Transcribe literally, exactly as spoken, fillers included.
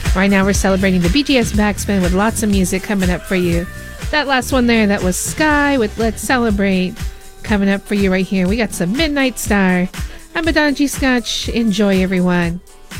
Right now we're celebrating the B T S Backspin with lots of music coming up for you. That last one there, that was Sky with Let's Celebrate. Coming up for you right here, we got some Midnight Star. I'm Adanji Scotch. Enjoy, everyone.